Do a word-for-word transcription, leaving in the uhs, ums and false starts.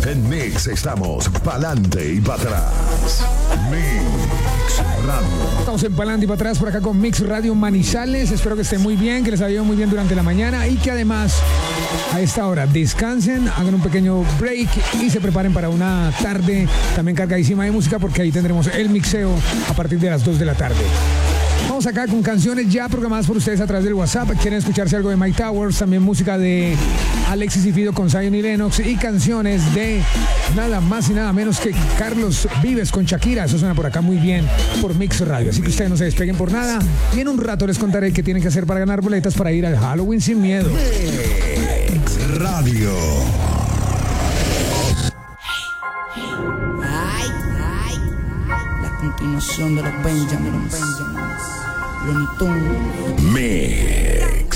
En Mix estamos pa'lante y para atrás. Mix Radio. Estamos en pa'lante y para atrás por acá con Mix Radio Manizales. Espero que estén muy bien, que les haya ido muy bien durante la mañana y que además a esta hora descansen, hagan un pequeño break y se preparen para una tarde también cargadísima de música, porque ahí tendremos el mixeo a partir de las dos de la tarde. Vamos acá con canciones ya programadas por ustedes a través del WhatsApp. Quieren escucharse algo de Mike Towers, también música de Alexis y Fido con Zion y Lennox y canciones de nada más y nada menos que Carlos Vives con Shakira. Eso suena por acá muy bien por Mix Radio. Así que ustedes no se despeguen por nada. Y en un rato les contaré qué tienen que hacer para ganar boletas para ir al Halloween sin miedo. Mix Radio. Ay, ay, la continuación de los Benjamins. Looney Tunes. Mix.